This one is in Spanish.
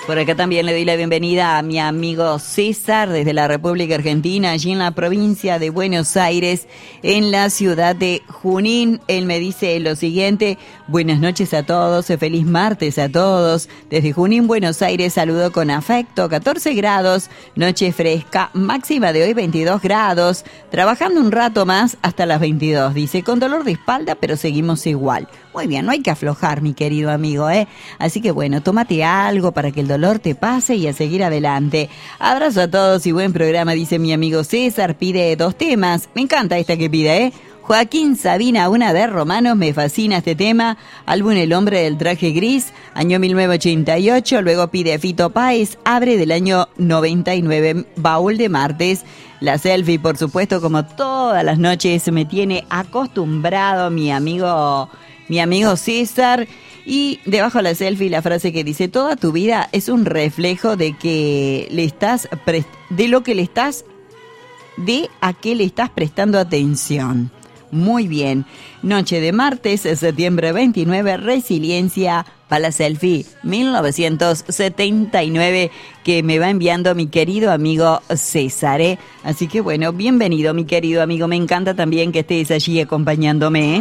Por acá también le doy la bienvenida a mi amigo César desde la República Argentina, allí en la provincia de Buenos Aires, en la ciudad de Junín. Él me dice lo siguiente: buenas noches a todos, feliz martes a todos. Desde Junín, Buenos Aires, saludo con afecto, 14 grados, noche fresca, máxima de hoy 22 grados, trabajando un rato más hasta las 22, dice, con dolor de espalda, pero seguimos igual. Muy bien, no hay que aflojar, mi querido amigo, Así que bueno, tómate algo para que el dolor te pase y a seguir adelante. Abrazo a todos y buen programa, dice mi amigo César. Pide 2 temas. Me encanta esta que pide, Joaquín Sabina, una de Romanos, me fascina este tema. Álbum El hombre del traje gris, año 1988. Luego pide Fito Páez, Abre, del año 99. Baúl de martes. La selfie, por supuesto, como todas las noches, me tiene acostumbrado mi amigo César. Y debajo de la selfie la frase que dice: toda tu vida es un reflejo de que de a qué le estás prestando atención. Muy bien. Noche de martes, septiembre 29, Resiliencia para la selfie 1979, que me va enviando mi querido amigo César, Así que bueno, bienvenido mi querido amigo. Me encanta también que estés allí acompañándome,